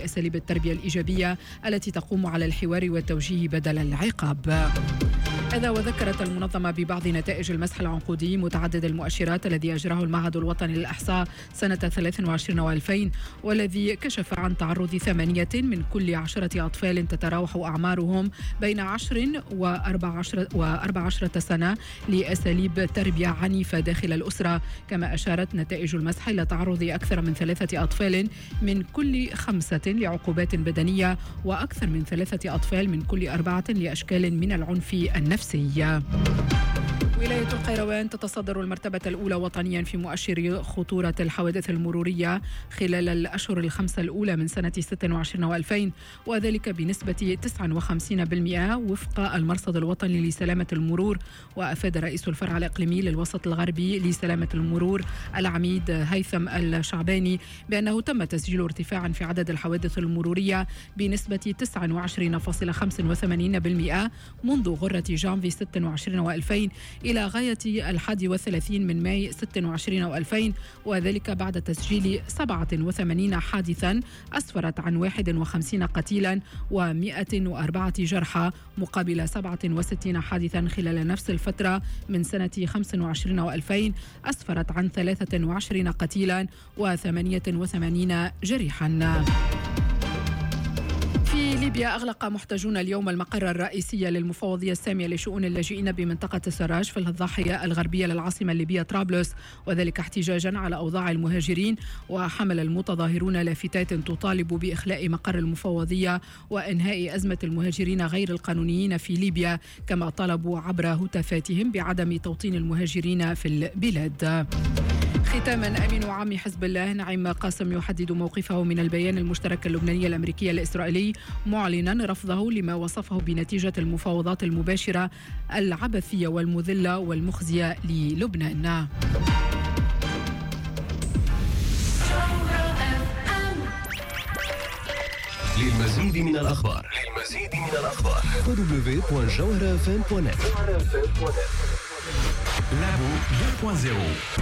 لأساليب التربية الإيجابية التي تقوم على الحوار والتوجيه بدل العقاب. هذا وذكرت المنظمة ببعض نتائج المسح العنقودي متعدد المؤشرات الذي أجراه المعهد الوطني للإحصاء سنة 23 و2000، والذي كشف عن تعرض 8 من كل 10 أطفال تتراوح أعمارهم بين 10 و14 سنة لأساليب تربية عنيفة داخل الأسرة. كما أشارت نتائج المسح إلى تعرض أكثر من 3 أطفال من كل 5 لعقوبات بدنية، وأكثر من 3 أطفال من كل 4 لأشكال من العنف النفسي. ولاية القيروان تتصدر المرتبة الأولى وطنيا في مؤشر خطورة الحوادث المرورية خلال الأشهر ال5 الأولى من سنة 26 و2000، وذلك بنسبة 59% وفق المرصد الوطني لسلامة المرور. وأفاد رئيس الفرع الإقليمي للوسط الغربي لسلامة المرور العميد هيثم الشعباني بأنه تم تسجيل ارتفاع في عدد الحوادث المرورية بنسبة 29.85% منذ غرة جانفي 26 و2000 إلى غاية 31 من ماي 26 و2000، وذلك بعد تسجيل 87 حادثا أسفرت عن 51 قتيلا و104 جرحى، مقابل 67 حادثا خلال نفس الفترة من سنة 25 و2000 أسفرت عن 23 قتيلا و88 جريحا. في ليبيا أغلق محتجون اليوم المقر الرئيسي للمفوضية السامية لشؤون اللاجئين بمنطقة السراج في الضاحية الغربية للعاصمة الليبية طرابلس، وذلك احتجاجا على أوضاع المهاجرين. وحمل المتظاهرون لافتات تطالب بإخلاء مقر المفوضية وإنهاء أزمة المهاجرين غير القانونيين في ليبيا، كما طالبوا عبر هتافاتهم بعدم توطين المهاجرين في البلاد. ختاما، أمين عام حزب الله نعيم قاسم يحدد موقفه من البيان المشترك اللبناني الأمريكي الإسرائيلي، معلنا رفضه لما وصفه بنتيجة المفاوضات المباشرة العبثية والمذلة والمخزية للبنان. للمزيد من الأخبار www.jawharafm.net. Labo 2.0